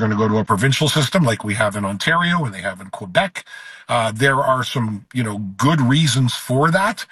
going to go to a provincial system like we have in Ontario and they have in Quebec. There are some, good reasons for that.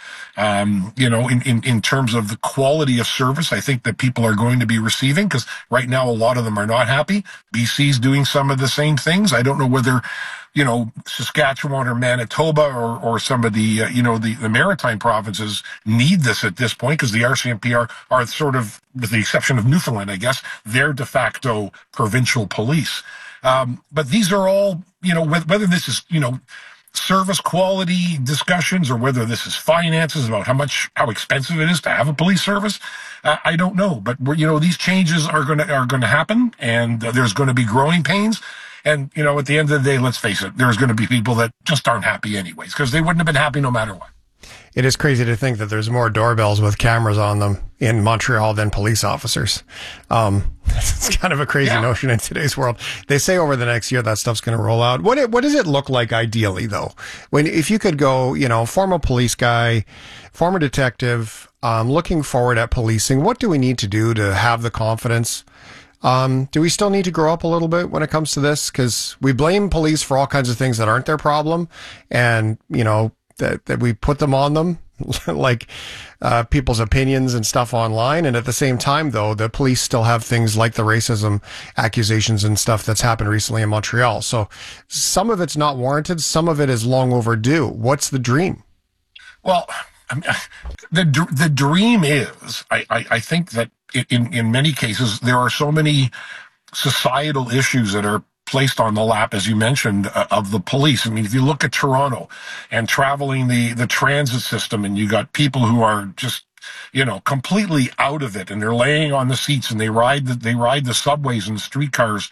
In terms of the quality of service, I think that people are going to be receiving, because right now a lot of them are not happy. BC's doing some of the same things. I don't know whether, Saskatchewan or Manitoba or some of the, the maritime provinces need this at this point, because the RCMP are sort of, with the exception of Newfoundland, I guess, they're de facto provincial police. But these are all, whether this is, service quality discussions or whether this is finances about how expensive it is to have a police service, I don't know. But these changes are going to happen, and there's going to be growing pains. And at the end of the day, let's face it, there's going to be people that just aren't happy anyways, because they wouldn't have been happy no matter what. It is crazy to think that there's more doorbells with cameras on them in Montreal than police officers. It's kind of a crazy notion in today's world. They say over the next year that stuff's going to roll out. What does it look like ideally, though? If you could go, former police guy, former detective, looking forward at policing, what do we need to do to have the confidence? Do we still need to grow up a little bit when it comes to this? Because we blame police for all kinds of things that aren't their problem, and that we put them on them, like people's opinions and stuff online. And at the same time, though, the police still have things like the racism accusations and stuff that's happened recently in Montreal. So some of it's not warranted. Some of it is long overdue. What's the dream? Well, the dream is, I think that in many cases, there are so many societal issues that are placed on the lap, as you mentioned, of the police. I mean, if you look at Toronto and traveling the transit system, and you got people who are just, completely out of it, and they're laying on the seats, and they ride the subways and the streetcars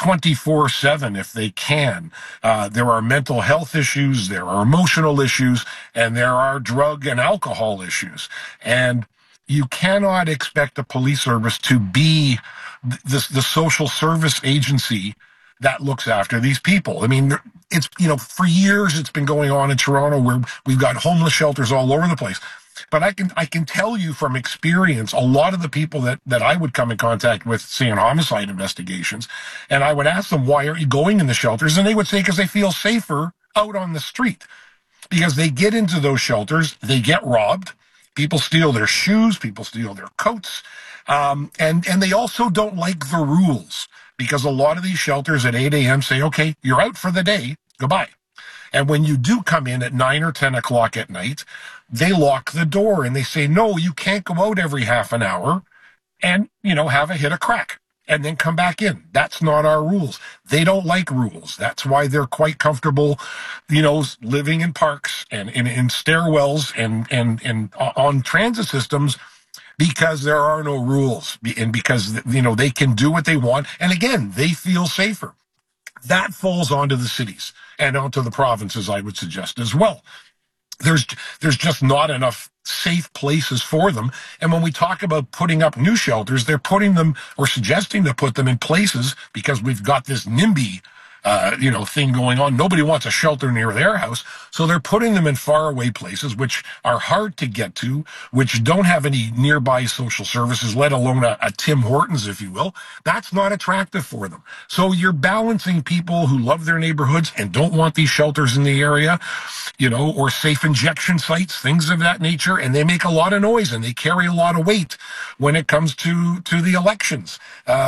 24/7 if they can. There are mental health issues, there are emotional issues, and there are drug and alcohol issues. And you cannot expect a police service to be the social service agency that looks after these people. I mean, it's, for years it's been going on in Toronto where we've got homeless shelters all over the place. But I can tell you from experience, a lot of the people that I would come in contact with, say, in homicide investigations, and I would ask them, why aren't you going in the shelters? And they would say, because they feel safer out on the street. Because they get into those shelters, they get robbed, people steal their shoes, people steal their coats, and they also don't like the rules. Because a lot of these shelters at 8 a.m. say, okay, you're out for the day, goodbye. And when you do come in at 9 or 10 o'clock at night, they lock the door and they say, no, you can't go out every half an hour and, have a hit of crack and then come back in. That's not our rules. They don't like rules. That's why they're quite comfortable, living in parks and in stairwells and on transit systems, because there are no rules, and because, they can do what they want. And again, they feel safer. That falls onto the cities and onto the provinces, I would suggest, as well. There's just not enough safe places for them. And when we talk about putting up new shelters, they're putting them, or suggesting to put them in places, because we've got this NIMBY thing going on. Nobody wants a shelter near their house. So they're putting them in faraway places, which are hard to get to, which don't have any nearby social services, let alone a Tim Hortons, if you will. That's not attractive for them. So you're balancing people who love their neighborhoods and don't want these shelters in the area, or safe injection sites, things of that nature. And they make a lot of noise and they carry a lot of weight when it comes to the elections.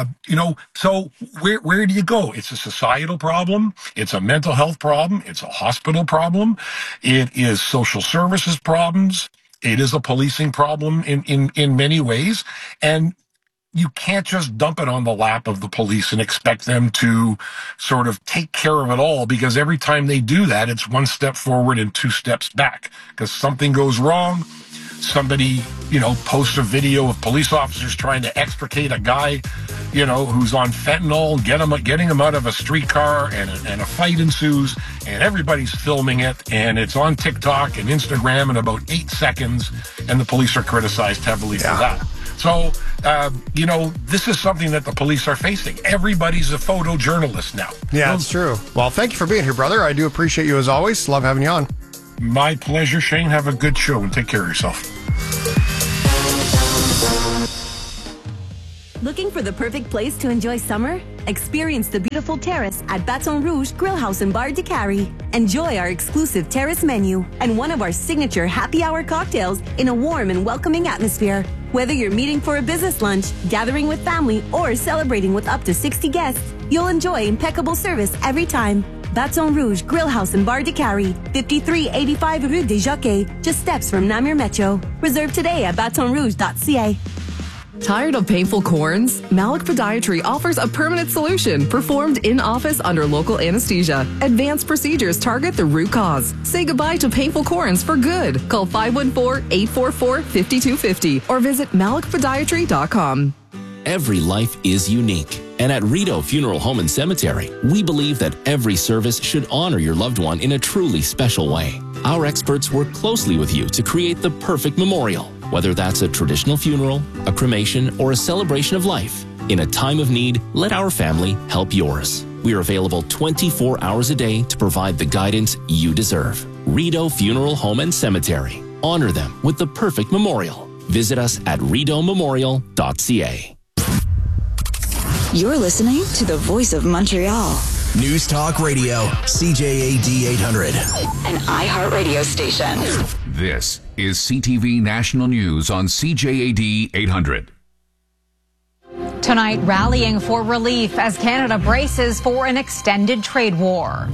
So where do you go? It's a societal problem. It's a mental health problem. It's a hospital problem. It is social services problems. It is a policing problem in many ways. And you can't just dump it on the lap of the police and expect them to sort of take care of it all, because every time they do that, it's one step forward and two steps back, because something goes wrong. Somebody, posts a video of police officers trying to extricate a guy, who's on fentanyl, getting him out of a streetcar, and a fight ensues, and everybody's filming it, and it's on TikTok and Instagram in about 8 seconds, and the police are criticized heavily for that. So, this is something that the police are facing. Everybody's a photojournalist now. Yeah, it's true. Well, thank you for being here, brother. I do appreciate you as always. Love having you on. My pleasure, Shane. Have a good show and take care of yourself. Looking for the perfect place to enjoy summer? Experience the beautiful terrace at Baton Rouge Grill House and Bar de Cary. Enjoy our exclusive terrace menu and one of our signature happy hour cocktails in a warm and welcoming atmosphere. Whether you're meeting for a business lunch, gathering with family, or celebrating with up to 60 guests, you'll enjoy impeccable service every time. Baton Rouge Grill House and Bar de Cary, 5385 Rue des Jockeys, just steps from Namur Metro. Reserve today at batonrouge.ca. Tired of painful corns? Malik Podiatry offers a permanent solution performed in office under local anesthesia. Advanced procedures target the root cause. Say goodbye to painful corns for good. Call 514-844-5250 or visit malikpodiatry.com. Every life is unique. And at Rideau Funeral Home and Cemetery, we believe that every service should honor your loved one in a truly special way. Our experts work closely with you to create the perfect memorial, whether that's a traditional funeral, a cremation, or a celebration of life. In a time of need, let our family help yours. We are available 24 hours a day to provide the guidance you deserve. Rideau Funeral Home and Cemetery. Honor them with the perfect memorial. Visit us at rideaumemorial.ca. You're listening to the Voice of Montreal. News Talk Radio, CJAD 800. An iHeartRadio station. This is CTV National News on CJAD 800. Tonight, rallying for relief as Canada braces for an extended trade war.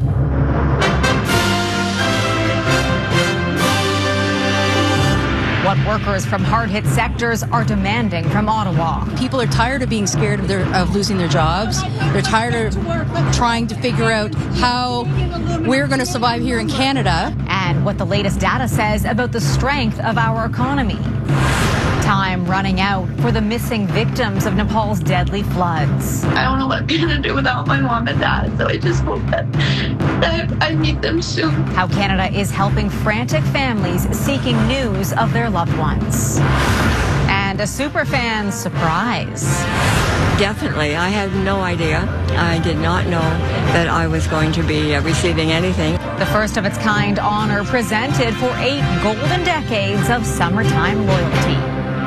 What workers from hard-hit sectors are demanding from Ottawa. People are tired of being scared of losing their jobs. They're tired of trying to figure out how we're going to survive here in Canada. And what the latest data says about the strength of our economy. Time running out for the missing victims of Nepal's deadly floods. I don't know what I'm going to do without my mom and dad, so I just hope that I meet them soon. How Canada is helping frantic families seeking news of their loved ones. And a superfan surprise. Definitely. I had no idea. I did not know that I was going to be receiving anything. The first of its kind honor presented for 8 golden decades of summertime loyalty.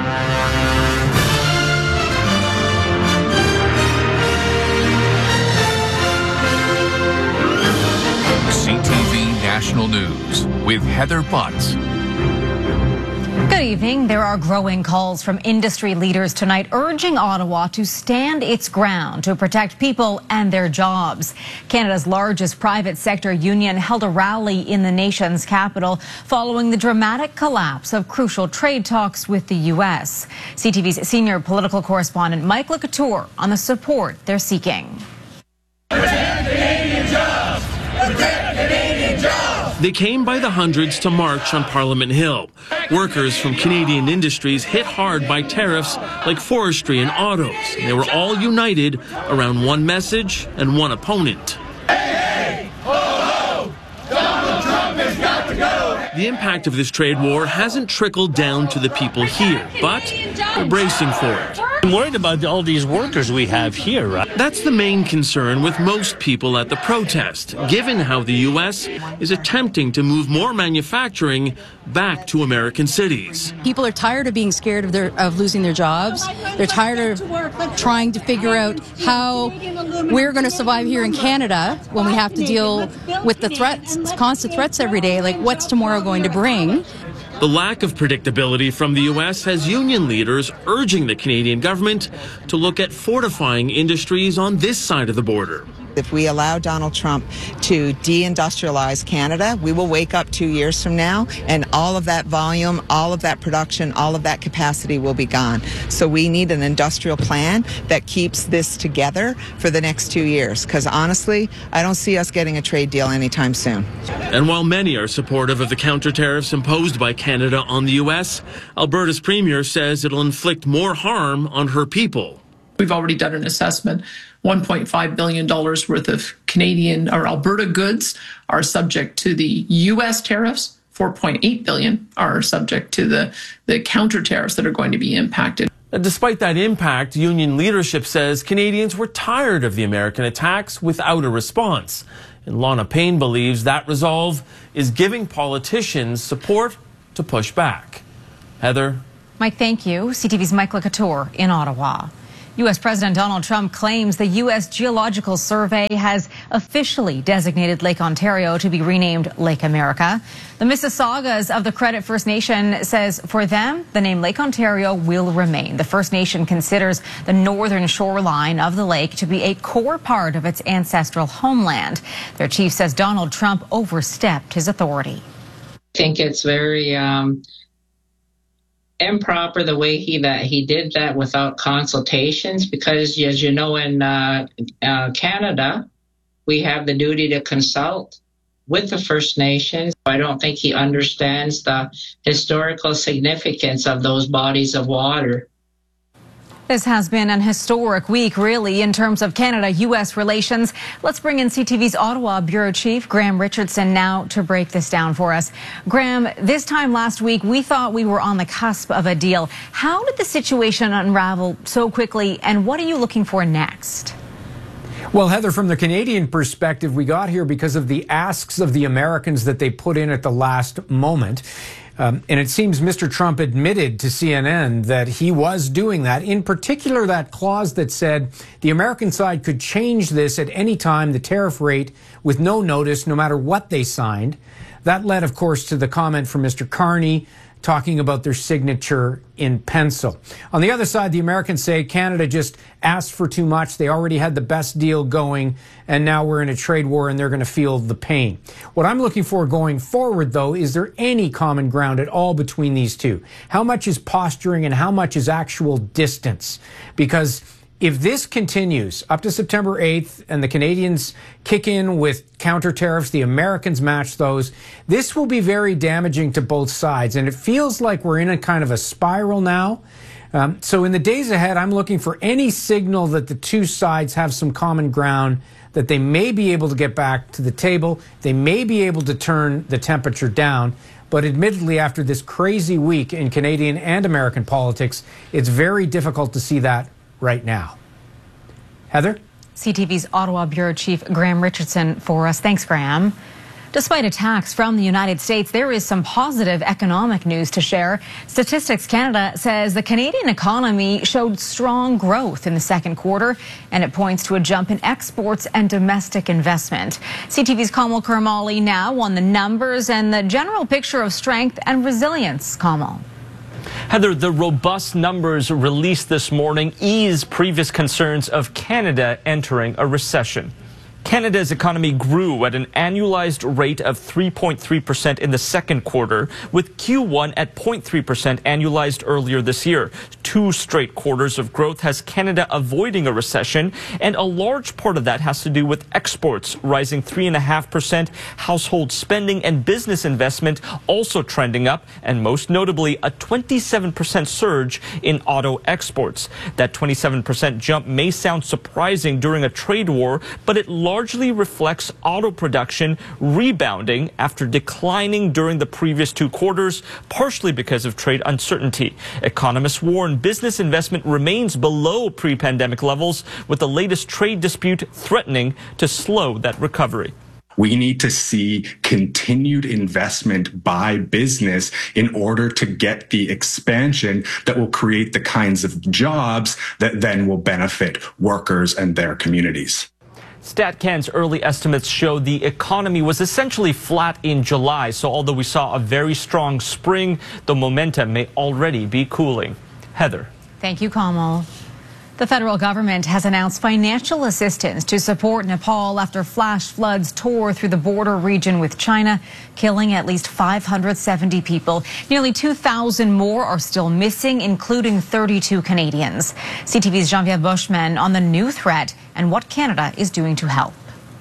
CTV National News with Heather Butts. Good evening. There are growing calls from industry leaders tonight urging Ottawa to stand its ground to protect people and their jobs. Canada's largest private sector union held a rally in the nation's capital following the dramatic collapse of crucial trade talks with the U.S. CTV's senior political correspondent Mike Lacouture on the support they're seeking. Protect Canadian jobs! Protect Canadian jobs! They came by the hundreds to march on Parliament Hill. Workers from Canadian industries hit hard by tariffs like forestry and autos. They were all united around one message and one opponent. Hey, hey! Ho, ho! Donald Trump has got to go! The impact of this trade war hasn't trickled down to the people here, but they're bracing for it. I'm worried about all these workers we have here, right? That's the main concern with most people at the protest, given how the U.S. is attempting to move more manufacturing back to American cities. People are tired of being scared of losing their jobs. They're tired of trying to figure out how we're going to survive here in Canada when we have to deal with the threats, constant threats every day, like what's tomorrow going to bring. The lack of predictability from the U.S. has union leaders urging the Canadian government to look at fortifying industries on this side of the border. If we allow Donald Trump to deindustrialize Canada, we will wake up 2 years from now and all of that volume, all of that production, all of that capacity will be gone. So we need an industrial plan that keeps this together for the next 2 years. Because honestly, I don't see us getting a trade deal anytime soon. And while many are supportive of the counter tariffs imposed by Canada on the U.S., Alberta's premier says it'll inflict more harm on her people. We've already done an assessment. $1.5 billion worth of Canadian or Alberta goods are subject to the U.S. tariffs. 4.8 billion are subject to the counter tariffs that are going to be impacted. Despite that impact, union leadership says Canadians were tired of the American attacks without a response. And Lana Payne believes that resolve is giving politicians support to push back. Heather? Mike, thank you. CTV's Mike Lacouture in Ottawa. U.S. President Donald Trump claims the U.S. Geological Survey has officially designated Lake Ontario to be renamed Lake America. The Mississaugas of the Credit First Nation says for them, the name Lake Ontario will remain. The First Nation considers the northern shoreline of the lake to be a core part of its ancestral homeland. Their chief says Donald Trump overstepped his authority. I think it's very improper the way he did that without consultations, because as you know, in Canada, we have the duty to consult with the First Nations. I don't think he understands the historical significance of those bodies of water. This has been an historic week, really, in terms of Canada-U.S. relations. Let's bring in CTV's Ottawa Bureau Chief, Graham Richardson, now to break this down for us. Graham, this time last week, we thought we were on the cusp of a deal. How did the situation unravel so quickly, and what are you looking for next? Well, Heather, from the Canadian perspective, we got here because of the asks of the Americans that they put in at the last moment. And it seems Mr. Trump admitted to CNN that he was doing that. In particular, that clause that said the American side could change this at any time, the tariff rate, with no notice, no matter what they signed. That led, of course, to the comment from Mr. Carney talking about their signature in pencil. On the other side, the Americans say Canada just asked for too much. They already had the best deal going, and now we're in a trade war and they're going to feel the pain. What I'm looking for going forward, though, is there any common ground at all between these two? How much is posturing and how much is actual distance? Because if this continues up to September 8th and the Canadians kick in with counter tariffs, the Americans match those, this will be very damaging to both sides. And it feels like we're in a kind of a spiral now. So in the days ahead, I'm looking for any signal that the two sides have some common ground, that they may be able to get back to the table. They may be able to turn the temperature down. But admittedly, after this crazy week in Canadian and American politics, it's very difficult to see that right now. Heather? CTV's Ottawa Bureau Chief Graham Richardson for us. Thanks, Graham. Despite attacks from the United States, there is some positive economic news to share. Statistics Canada says the Canadian economy showed strong growth in the second quarter, and it points to a jump in exports and domestic investment. CTV's Kamal Karmali now on the numbers and the general picture of strength and resilience. Kamal. Heather, the robust numbers released this morning ease previous concerns of Canada entering a recession. Canada's economy grew at an annualized rate of 3.3% in the second quarter, with Q1 at 0.3% annualized earlier this year. 2 straight quarters of growth has Canada avoiding a recession, and a large part of that has to do with exports rising 3.5%, household spending and business investment also trending up, and most notably a 27% surge in auto exports. That 27% jump may sound surprising during a trade war, but it largely reflects auto production rebounding after declining during the previous 2 quarters, partially because of trade uncertainty. Economists warn business investment remains below pre-pandemic levels, with the latest trade dispute threatening to slow that recovery. We need to see continued investment by business in order to get the expansion that will create the kinds of jobs that then will benefit workers and their communities. StatCan's early estimates show the economy was essentially flat in July, so although we saw a very strong spring, the momentum may already be cooling. Heather. Thank you, Kamal. The federal government has announced financial assistance to support Nepal after flash floods tore through the border region with China, killing at least 570 people. Nearly 2,000 more are still missing, including 32 Canadians. CTV's Geneviève Bushman on the new threat and what Canada is doing to help.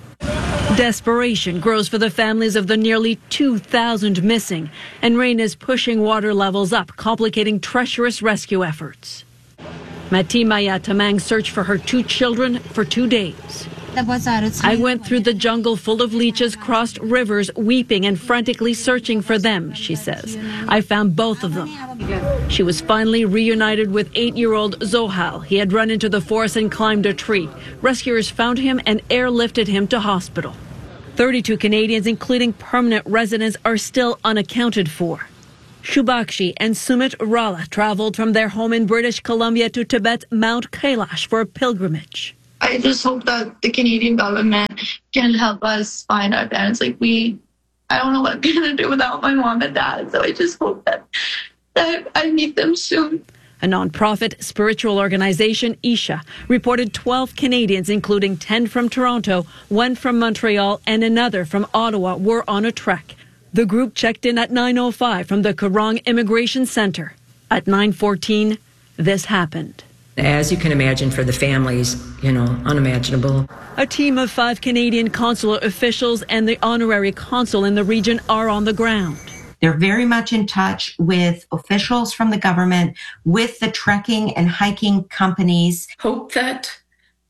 Desperation grows for the families of the nearly 2,000 missing, and rain is pushing water levels up, complicating treacherous rescue efforts. Matimaya Tamang searched for her 2 children for 2 days. I went through the jungle full of leeches, crossed rivers, weeping and frantically searching for them, she says. I found both of them. She was finally reunited with 8-year-old Zohal. He had run into the forest and climbed a tree. Rescuers found him and airlifted him to hospital. 32 Canadians, including permanent residents, are still unaccounted for. Shubakshi and Sumit Rala traveled from their home in British Columbia to Tibet's Mount Kailash for a pilgrimage. I just hope that the Canadian government can help us find our parents. I don't know what I'm going to do without my mom and dad, so I just hope that I meet them soon. A non-profit spiritual organization, Isha, reported 12 Canadians, including 10 from Toronto, 1 from Montreal, and another from Ottawa, were on a trek. The group checked in at 9:05 from the Kerrong Immigration Centre. At 9:14, this happened. As you can imagine, for the families, unimaginable. A team of 5 Canadian consular officials and the honorary consul in the region are on the ground. They're very much in touch with officials from the government, with the trekking and hiking companies. Hope that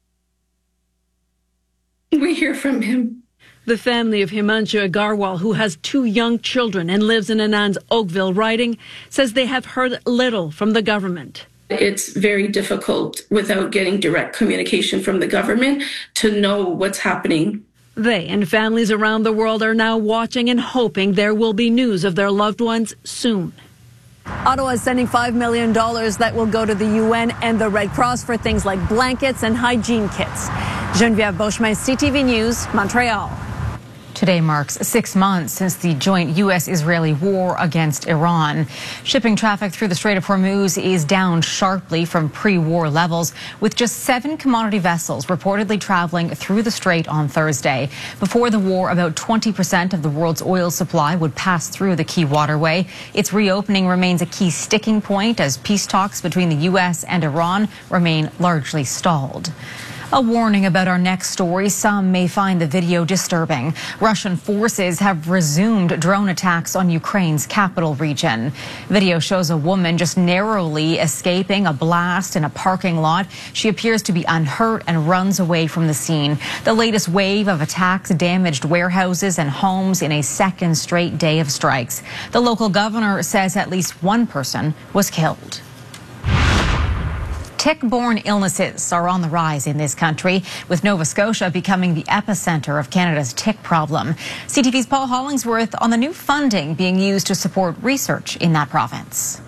we hear from him. The family of Himanshu Agarwal, who has 2 young children and lives in Anand's Oakville riding, says they have heard little from the government. It's very difficult without getting direct communication from the government to know what's happening. They and families around the world are now watching and hoping there will be news of their loved ones soon. Ottawa is sending $5 million that will go to the UN and the Red Cross for things like blankets and hygiene kits. Geneviève Beauchemin, CTV News, Montreal. Today marks 6 months since the joint U.S.-Israeli war against Iran. Shipping traffic through the Strait of Hormuz is down sharply from pre-war levels, with just 7 commodity vessels reportedly traveling through the strait on Thursday. Before the war, about 20% of the world's oil supply would pass through the key waterway. Its reopening remains a key sticking point as peace talks between the U.S. and Iran remain largely stalled. A warning about our next story. Some may find the video disturbing. Russian forces have resumed drone attacks on Ukraine's capital region. Video shows a woman just narrowly escaping a blast in a parking lot. She appears to be unhurt and runs away from the scene. The latest wave of attacks damaged warehouses and homes in a second straight day of strikes. The local governor says at least 1 person was killed. Tick-borne illnesses are on the rise in this country, with Nova Scotia becoming the epicenter of Canada's tick problem. CTV's Paul Hollingsworth on the new funding being used to support research in that province.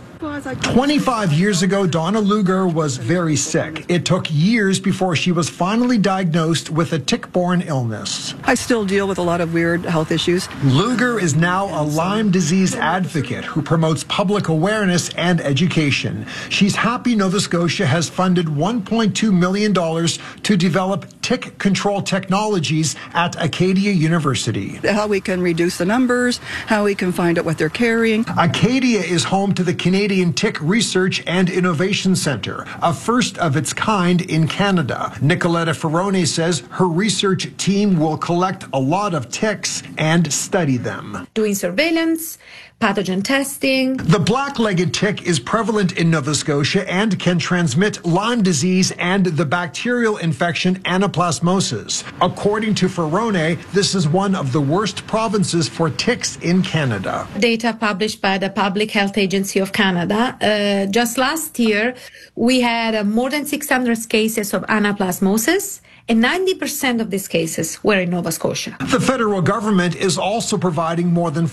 25 years ago, Donna Luger was very sick. It took years before she was finally diagnosed with a tick-borne illness. I still deal with a lot of weird health issues. Luger is now a Lyme disease advocate who promotes public awareness and education. She's happy Nova Scotia has funded $1.2 million to develop tick control technologies at Acadia University. How we can reduce the numbers, how we can find out what they're carrying. Acadia is home to the Canadian Tick Research and Innovation Center, a first of its kind in Canada. Nicoletta Ferrone says her research team will collect a lot of ticks and study them. Doing surveillance, pathogen testing. The black-legged tick is prevalent in Nova Scotia and can transmit Lyme disease and the bacterial infection anaplasmosis. According to Ferrone, this is one of the worst provinces for ticks in Canada. Data published by the Public Health Agency of Canada. Just last year, we had more than 600 cases of anaplasmosis, and 90% of these cases were in Nova Scotia. The federal government is also providing more than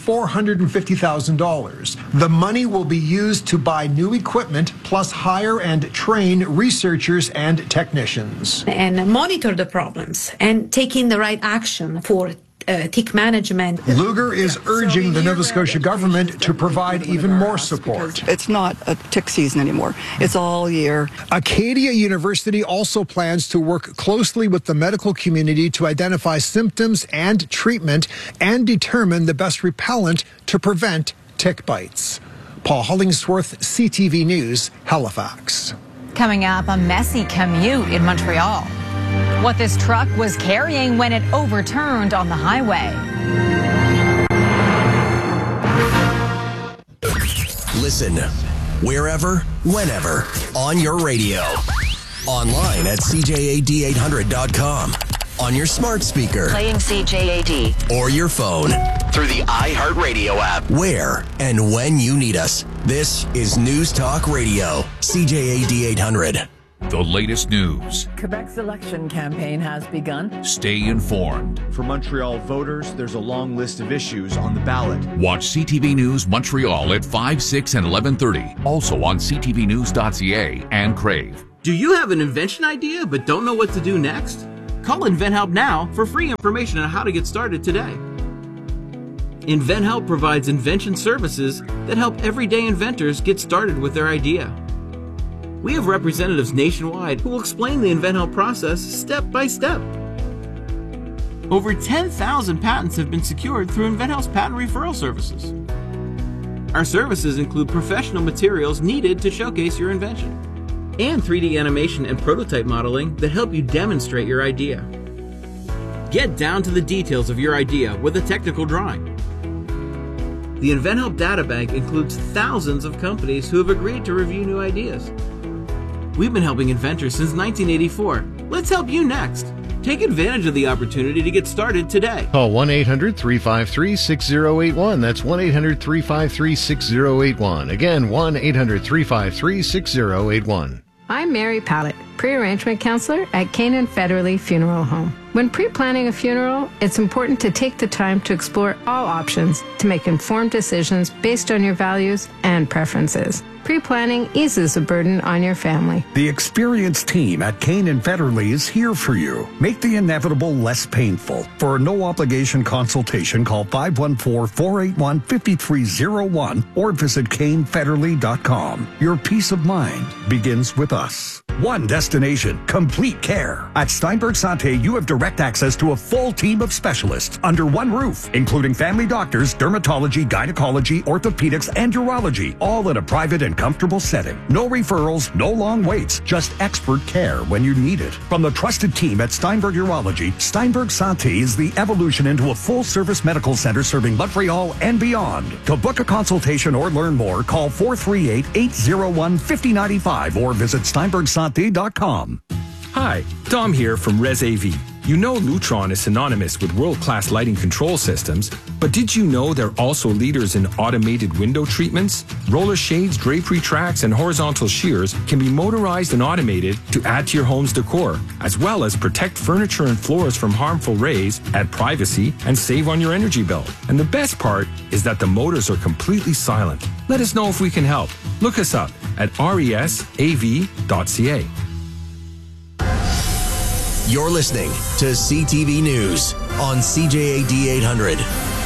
$450,000. The money will be used to buy new equipment, plus hire and train researchers and technicians. And monitor the problems and taking the right action for tick management. Luger is urging the Nova Scotia government to provide even more support. It's not a tick season anymore. It's all year. Acadia University also plans to work closely with the medical community to identify symptoms and treatment and determine the best repellent to prevent tick bites. Paul Hollingsworth, CTV News, Halifax. Coming up, a messy commute in Montreal. What this truck was carrying when it overturned on the highway. Listen wherever, whenever, on your radio. Online at CJAD800.com. On your smart speaker. Playing CJAD. Or your phone. Through the iHeartRadio app. Where and when you need us. This is News Talk Radio. CJAD 800. The latest news. Quebec's election campaign has begun. Stay informed. For Montreal voters, there's a long list of issues on the ballot. Watch CTV News Montreal at 5, 6, and 11:30. Also on ctvnews.ca and Crave. Do you have an invention idea but don't know what to do next? Call InventHelp now for free information on how to get started today. InventHelp provides invention services that help everyday inventors get started with their idea. We have representatives nationwide who will explain the InventHelp process step by step. Over 10,000 patents have been secured through InventHelp's patent referral services. Our services include professional materials needed to showcase your invention, and 3D animation and prototype modeling that help you demonstrate your idea. Get down to the details of your idea with a technical drawing. The InventHelp Databank includes thousands of companies who have agreed to review new ideas. We've been helping inventors since 1984. Let's help you next. Take advantage of the opportunity to get started today. Call 1-800-353-6081. That's 1-800-353-6081. Again, 1-800-353-6081. I'm Mary Pallett, pre-arrangement counselor at Canaan Federally Funeral Home. When pre-planning a funeral, it's important to take the time to explore all options to make informed decisions based on your values and preferences. Pre-planning eases the burden on your family. The experienced team at Canaan Federally is here for you. Make the inevitable less painful. For a no-obligation consultation, call 514-481-5301 or visit canefederally.com. Your peace of mind begins with us. One destination, complete care. At Steinberg Santé, you have direct access to a full team of specialists under one roof, including family doctors, dermatology, gynecology, orthopedics, and urology, all in a private and comfortable setting. No referrals, no long waits, just expert care when you need it. From the trusted team at Steinberg Urology, Steinberg Santé is the evolution into a full-service medical center serving Montreal and beyond. To book a consultation or learn more, call 438-801-5095 or visit steinbergsanté.com. Hi, Dom here from Res AV. You know Lutron is synonymous with world-class lighting control systems, but did you know they're also leaders in automated window treatments? Roller shades, drapery tracks, and horizontal shears can be motorized and automated to add to your home's decor, as well as protect furniture and floors from harmful rays, add privacy, and save on your energy bill. And the best part is that the motors are completely silent. Let us know if we can help. Look us up at resav.ca. You're listening to CTV News on CJAD 800.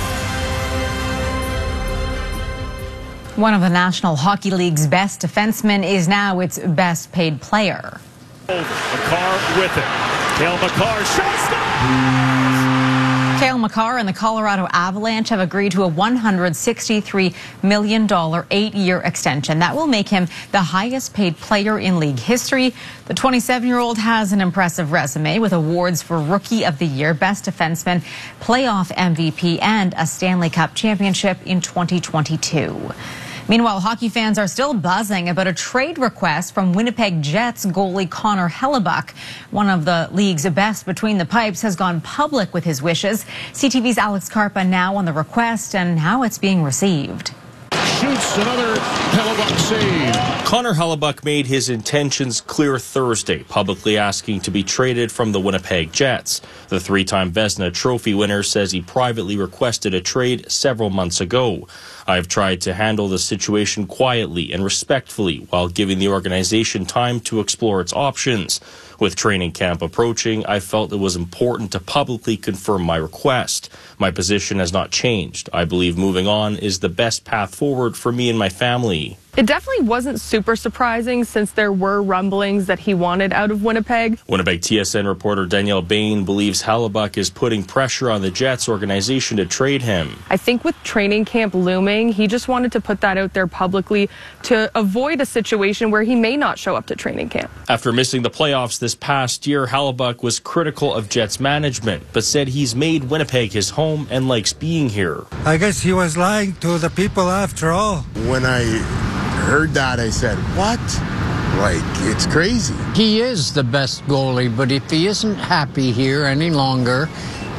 One of the National Hockey League's best defensemen is now its best paid player. McCarr with it. Cale Makar, shot stop! Cale Makar and the Colorado Avalanche have agreed to a $163 million 8-year extension. That will make him the highest paid player in league history. The 27-year-old has an impressive resume with awards for Rookie of the Year, Best Defenseman, Playoff MVP, and a Stanley Cup championship in 2022. Meanwhile, hockey fans are still buzzing about a trade request from Winnipeg Jets goalie Connor Hellebuyck. One of the league's best between the pipes has gone public with his wishes. CTV's Alex Carpa now on the request and how it's being received. Shoots another Hellebuyck save. Connor Hellebuyck made his intentions clear Thursday, publicly asking to be traded from the Winnipeg Jets. The three-time Vezina Trophy winner says he privately requested a trade several months ago. I've tried to handle the situation quietly and respectfully while giving the organization time to explore its options. With training camp approaching, I felt it was important to publicly confirm my request. My position has not changed. I believe moving on is the best path forward for me and my family. It definitely wasn't super surprising since there were rumblings that he wanted out of Winnipeg. Winnipeg TSN reporter Danielle Bain believes Hellebuyck is putting pressure on the Jets organization to trade him. I think with training camp looming, he just wanted to put that out there publicly to avoid a situation where he may not show up to training camp. After missing the playoffs this past year, Hellebuyck was critical of Jets management, but said he's made Winnipeg his home and likes being here. I guess he was lying to the people after all. When I heard that, I said, what? Like, it's crazy. He is the best goalie, but if he isn't happy here any longer,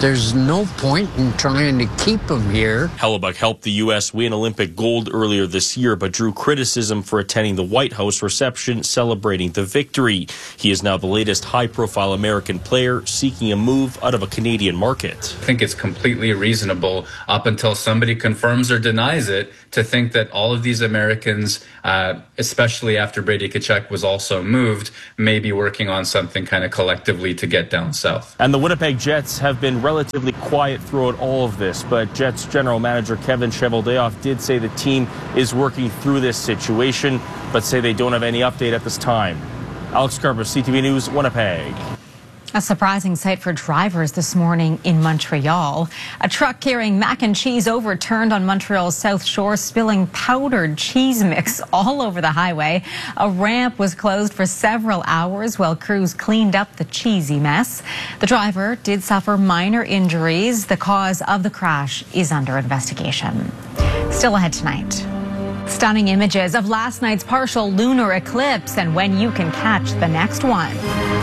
There's no point in trying to keep them here. Hellebuyck helped the U.S. win Olympic gold earlier this year, but drew criticism for attending the White House reception celebrating the victory. He is now the latest high-profile American player seeking a move out of a Canadian market. I think it's completely reasonable, up until somebody confirms or denies it, to think that all of these Americans, especially after Brady Tkachuk was also moved, may be working on something kind of collectively to get down south. And the Winnipeg Jets have been relatively quiet throughout all of this, but Jets general manager Kevin Cheveldayoff did say the team is working through this situation, but say they don't have any update at this time. Alex Carver, CTV News, Winnipeg. A surprising sight for drivers this morning in Montreal. A truck carrying mac and cheese overturned on Montreal's South Shore, spilling powdered cheese mix all over the highway. A ramp was closed for several hours while crews cleaned up the cheesy mess. The driver did suffer minor injuries. The cause of the crash is under investigation. Still ahead tonight. Stunning images of last night's partial lunar eclipse and when you can catch the next one.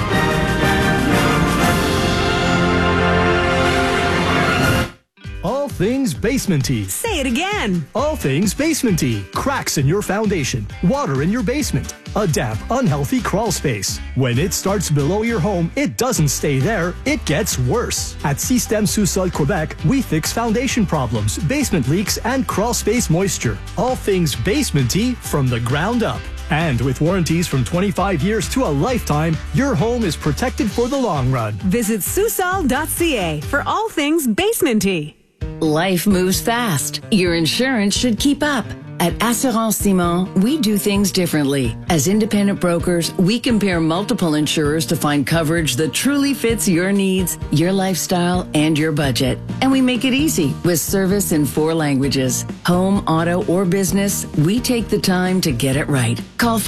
All things basement-y. Say it again. All things basement-y. Cracks in your foundation, water in your basement, a damp, unhealthy crawl space. When it starts below your home, it doesn't stay there, it gets worse. At Système Sous-Sol Quebec, we fix foundation problems, basement leaks, and crawl space moisture. All things basement-y from the ground up. And with warranties from 25 years to a lifetime, your home is protected for the long run. Visit Sousol.ca for all things basement-y. Life moves fast. Your insurance should keep up. At Assurance Simon, we do things differently. As independent brokers, we compare multiple insurers to find coverage that truly fits your needs, your lifestyle, and your budget. And we make it easy with service in 4 languages. Home, auto, or business, we take the time to get it right. Call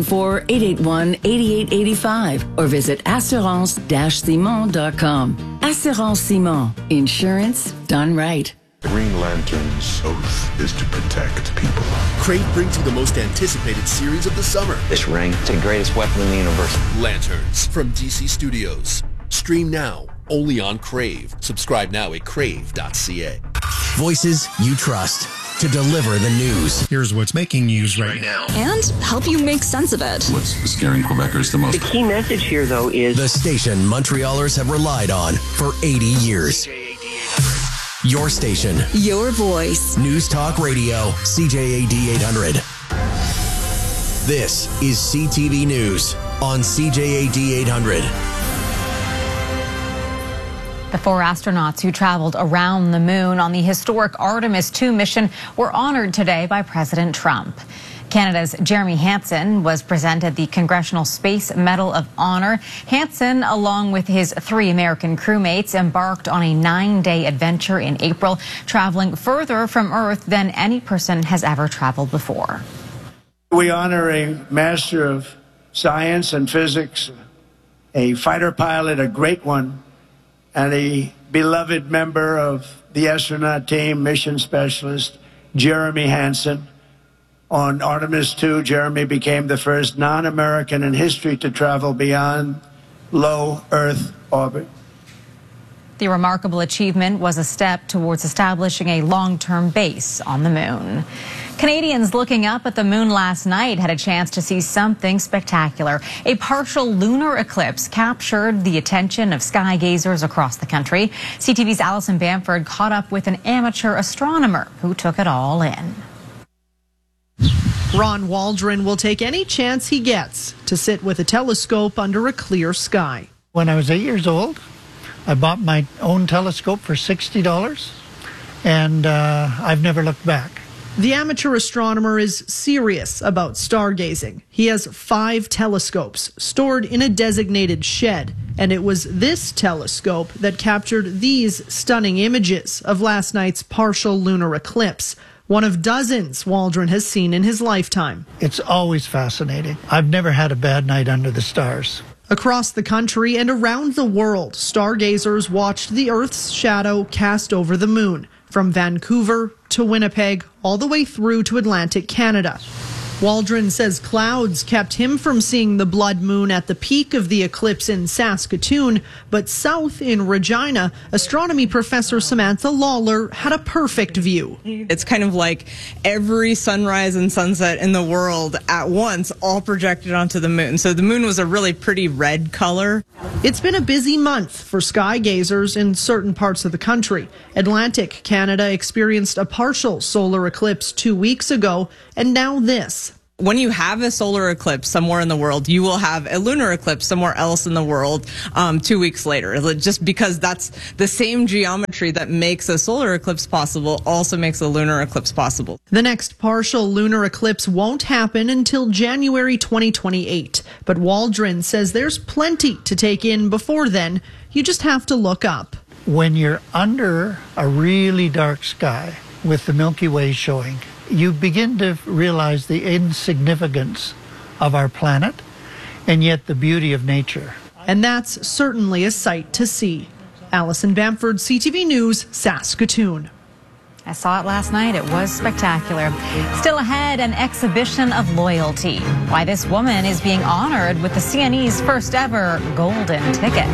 514-881-8885 or visit assurance-simon.com. Assurance Simon. Insurance done right. The Green Lantern's oath is to protect people. Crave brings you the most anticipated series of the summer. This ring, it's the greatest weapon in the universe. Lanterns from DC Studios. Stream now, only on Crave. Subscribe now at crave.ca. Voices you trust to deliver the news. Here's what's making news right now. And help you make sense of it. What's scaring Quebecers the most? The key message here, though, is the station Montrealers have relied on for 80 years. Your station. Your voice. News Talk Radio, CJAD 800. This is CTV News on CJAD 800. The 4 astronauts who traveled around the moon on the historic Artemis II mission were honored today by President Trump. Canada's Jeremy Hansen was presented the Congressional Space Medal of Honor. Hansen, along with his 3 American crewmates, embarked on a 9-day adventure in April, traveling further from Earth than any person has ever traveled before. We honor a master of science and physics, a fighter pilot, a great one, and a beloved member of the astronaut team, mission specialist, Jeremy Hansen. On Artemis II, Jeremy became the first non-American in history to travel beyond low Earth orbit. The remarkable achievement was a step towards establishing a long-term base on the moon. Canadians looking up at the moon last night had a chance to see something spectacular. A partial lunar eclipse captured the attention of sky gazers across the country. CTV's Allison Bamford caught up with an amateur astronomer who took it all in. Ron Waldron will take any chance he gets to sit with a telescope under a clear sky. When I was 8 years old, I bought my own telescope for $60, and I've never looked back. The amateur astronomer is serious about stargazing. He has 5 telescopes stored in a designated shed, and it was this telescope that captured these stunning images of last night's partial lunar eclipse. One of dozens Waldron has seen in his lifetime. It's always fascinating. I've never had a bad night under the stars. Across the country and around the world, stargazers watched the Earth's shadow cast over the moon, from Vancouver to Winnipeg, all the way through to Atlantic Canada. Waldron says clouds kept him from seeing the blood moon at the peak of the eclipse in Saskatoon, but south in Regina, astronomy professor Samantha Lawler had a perfect view. It's kind of like every sunrise and sunset in the world at once, all projected onto the moon. So the moon was a really pretty red color. It's been a busy month for sky gazers in certain parts of the country. Atlantic Canada experienced a partial solar eclipse 2 weeks ago, and now this. When you have a solar eclipse somewhere in the world, you will have a lunar eclipse somewhere else in the world 2 weeks later. Just because that's the same geometry that makes a solar eclipse possible also makes a lunar eclipse possible. The next partial lunar eclipse won't happen until January 2028. But Waldron says there's plenty to take in before then. You just have to look up. When you're under a really dark sky with the Milky Way showing, you begin to realize the insignificance of our planet and yet the beauty of nature. And that's certainly a sight to see. Allison Bamford, CTV News, Saskatoon. I saw it last night. It was spectacular. Still ahead, an exhibition of loyalty. Why this woman is being honored with the CNE's first ever golden ticket.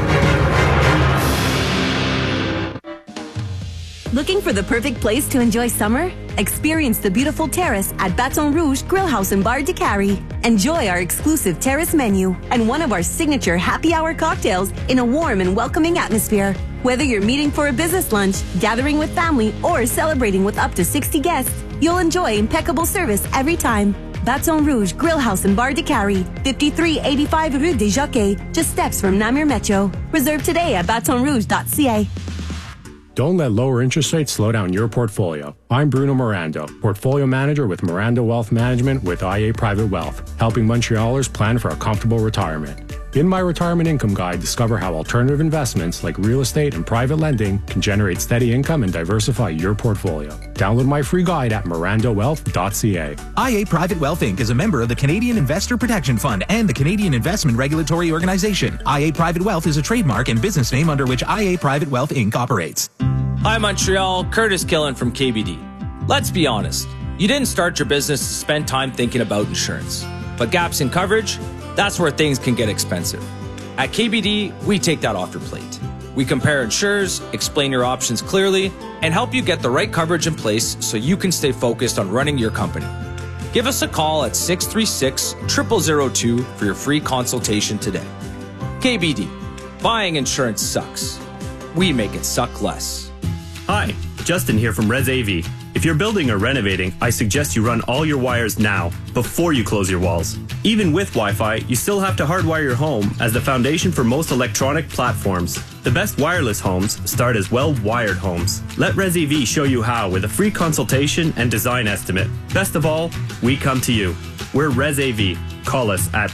Looking for the perfect place to enjoy summer? Experience the beautiful terrace at Baton Rouge Grill House and Bar de Cary. Enjoy our exclusive terrace menu and one of our signature happy hour cocktails in a warm and welcoming atmosphere. Whether you're meeting for a business lunch, gathering with family, or celebrating with up to 60 guests, you'll enjoy impeccable service every time. Baton Rouge Grill House and Bar de Cary, 5385 Rue des Jockeys, just steps from Namur Metro. Reserve today at batonrouge.ca. Don't let lower interest rates slow down your portfolio. I'm Bruno Miranda, Portfolio Manager with Miranda Wealth Management with IA Private Wealth, helping Montrealers plan for a comfortable retirement. In my Retirement Income Guide, discover how alternative investments like real estate and private lending can generate steady income and diversify your portfolio. Download my free guide at mirandawealth.ca. IA Private Wealth Inc. is a member of the Canadian Investor Protection Fund and the Canadian Investment Regulatory Organization. IA Private Wealth is a trademark and business name under which IA Private Wealth Inc. operates. Hi Montreal, Curtis Killen from KBD. Let's be honest, you didn't start your business to spend time thinking about insurance. But gaps in coverage, that's where things can get expensive. At KBD, we take that off your plate. We compare insurers, explain your options clearly, and help you get the right coverage in place so you can stay focused on running your company. Give us a call at 636-0002 for your free consultation today. KBD, buying insurance sucks. We make it suck less. Hi, Justin here from Res AV. If you're building or renovating, I suggest you run all your wires now, before you close your walls. Even with Wi-Fi, you still have to hardwire your home as the foundation for most electronic platforms. The best wireless homes start as well-wired homes. Let Res AV show you how with a free consultation and design estimate. Best of all, we come to you. We're Res AV. Call us at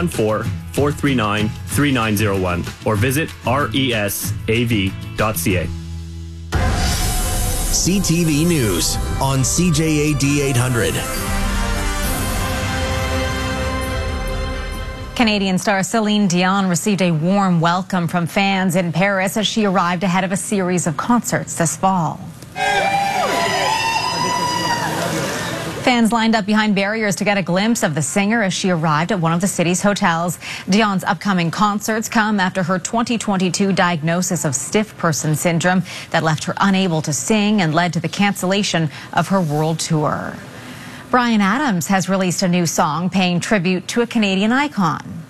514-439-3901 or visit resav.ca. CTV News on CJAD 800. Canadian star Celine Dion received a warm welcome from fans in Paris as she arrived ahead of a series of concerts this fall. Fans lined up behind barriers to get a glimpse of the singer as she arrived at one of the city's hotels. Dion's upcoming concerts come after her 2022 diagnosis of stiff person syndrome that left her unable to sing and led to the cancellation of her world tour. Bryan Adams has released a new song paying tribute to a Canadian icon.